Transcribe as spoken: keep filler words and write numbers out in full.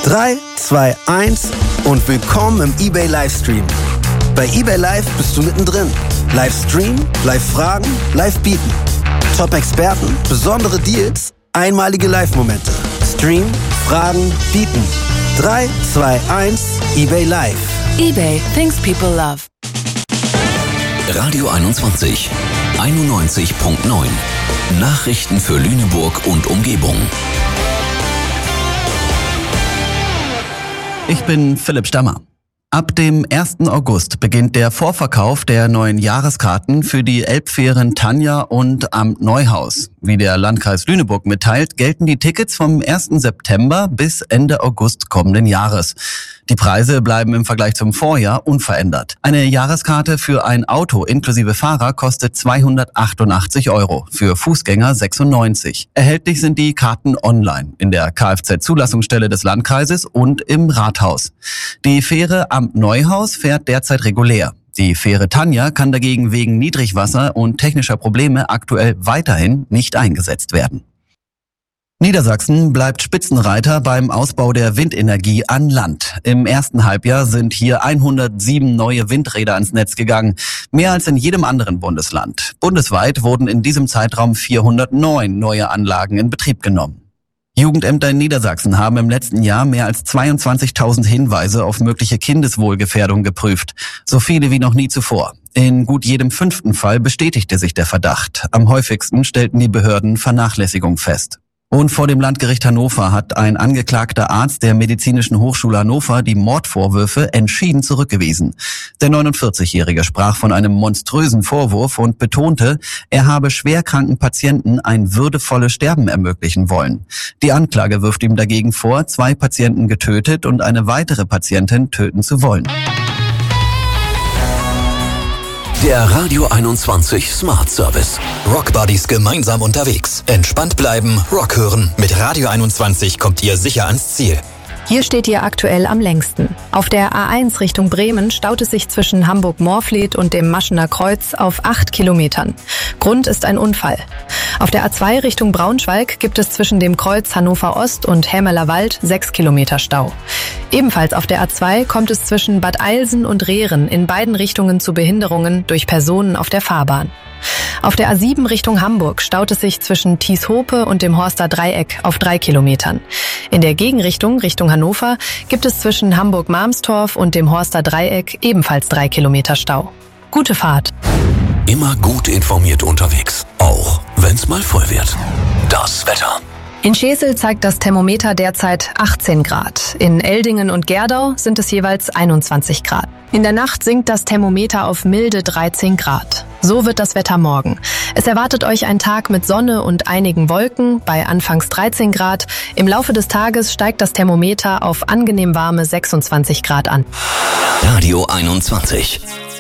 drei, zwei, eins und willkommen im eBay Livestream. Bei eBay Live bist du mittendrin. Live streamen, live fragen, live bieten. Top-Experten, besondere Deals, einmalige Live-Momente. Stream, fragen, bieten. drei, zwei, eins, eBay Live. eBay, things people love. Radio einundzwanzig, einundneunzig Komma neun. Nachrichten für Lüneburg und Umgebung. Ich bin Philipp Stammer. Ab dem ersten August beginnt der Vorverkauf der neuen Jahreskarten für die Elbfähren Tanja und Amt Neuhaus. Wie der Landkreis Lüneburg mitteilt, gelten die Tickets vom ersten September bis Ende August kommenden Jahres. Die Preise bleiben im Vergleich zum Vorjahr unverändert. Eine Jahreskarte für ein Auto inklusive Fahrer kostet zweihundertachtundachtzig Euro, für Fußgänger sechsundneunzig. Erhältlich sind die Karten online in der Kfz-Zulassungsstelle des Landkreises und im Rathaus. Die Fähre Amt Neuhaus fährt derzeit regulär. Die Fähre Tanja kann dagegen wegen Niedrigwasser und technischer Probleme aktuell weiterhin nicht eingesetzt werden. Niedersachsen bleibt Spitzenreiter beim Ausbau der Windenergie an Land. Im ersten Halbjahr sind hier hundertsieben neue Windräder ans Netz gegangen, mehr als in jedem anderen Bundesland. Bundesweit wurden in diesem Zeitraum vierhundertneun neue Anlagen in Betrieb genommen. Jugendämter in Niedersachsen haben im letzten Jahr mehr als zweiundzwanzigtausend Hinweise auf mögliche Kindeswohlgefährdung geprüft. So viele wie noch nie zuvor. In gut jedem fünften Fall bestätigte sich der Verdacht. Am häufigsten stellten die Behörden Vernachlässigung fest. Und vor dem Landgericht Hannover hat ein angeklagter Arzt der Medizinischen Hochschule Hannover die Mordvorwürfe entschieden zurückgewiesen. Der neunundvierzigjährige sprach von einem monströsen Vorwurf und betonte, er habe schwerkranken Patienten ein würdevolles Sterben ermöglichen wollen. Die Anklage wirft ihm dagegen vor, zwei Patienten getötet und eine weitere Patientin töten zu wollen. Der Radio einundzwanzig Smart Service. Rock Buddies gemeinsam unterwegs. Entspannt bleiben, Rock hören. Mit Radio einundzwanzig kommt ihr sicher ans Ziel. Hier steht ihr aktuell am längsten. Auf der A eins Richtung Bremen staut es sich zwischen Hamburg-Moorfleet und dem Maschener Kreuz auf acht Kilometern. Grund ist ein Unfall. Auf der A zwei Richtung Braunschweig gibt es zwischen dem Kreuz Hannover Ost und Hämeler Wald sechs Kilometer Stau. Ebenfalls auf der A zwei kommt es zwischen Bad Eilsen und Rehren in beiden Richtungen zu Behinderungen durch Personen auf der Fahrbahn. Auf der A sieben Richtung Hamburg staut es sich zwischen Thieshope und dem Horster Dreieck auf drei Kilometern. In der Gegenrichtung, Richtung Hannover, gibt es zwischen Hamburg-Marmstorf und dem Horster Dreieck ebenfalls drei Kilometer Stau. Gute Fahrt! Immer gut informiert unterwegs, auch wenn's mal voll wird. Das Wetter. In Schesel zeigt das Thermometer derzeit achtzehn Grad. In Eldingen und Gerdau sind es jeweils einundzwanzig Grad. In der Nacht sinkt das Thermometer auf milde dreizehn Grad. So wird das Wetter morgen. Es erwartet euch ein Tag mit Sonne und einigen Wolken bei anfangs dreizehn Grad. Im Laufe des Tages steigt das Thermometer auf angenehm warme sechsundzwanzig Grad an. Radio einundzwanzig.